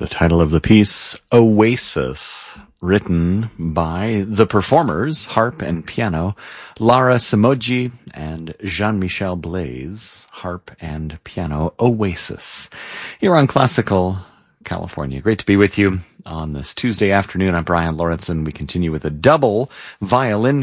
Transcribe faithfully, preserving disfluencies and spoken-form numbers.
The title of the piece, Oasis, written by the performers, harp and piano, Lara Simoji and Jean-Michel Blaise, harp and piano, Oasis. Here on Classical California. Great to be with you on this Tuesday afternoon. I'm Brian Lawrenson. We continue with a double violin